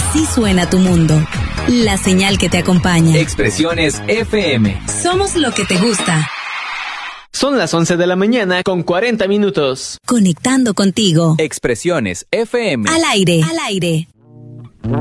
Así suena tu mundo. La señal que te acompaña. Expresiones FM. Somos lo que te gusta. Son las 11 de la mañana con 40 minutos. Conectando contigo. Expresiones FM. Al aire. Al aire.